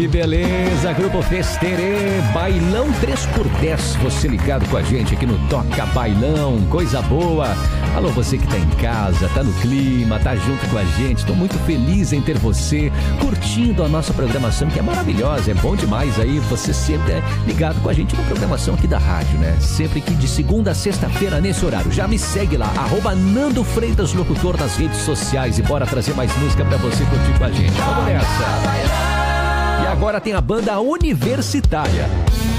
Que beleza, Grupo Festerê, Bailão 3x10, você ligado com a gente aqui no Toca Bailão, coisa boa. Alô, você que tá em casa, tá no clima, tá junto com a gente, tô muito feliz em ter você curtindo a nossa programação, que é maravilhosa, é bom demais aí, você sempre é ligado com a gente na programação aqui da rádio, né? Sempre que de segunda a sexta-feira nesse horário. Já me segue lá, @Nando Freitas Locutor nas redes sociais e bora trazer mais música pra você curtir com a gente. Vamos nessa! E agora tem a banda Universitária.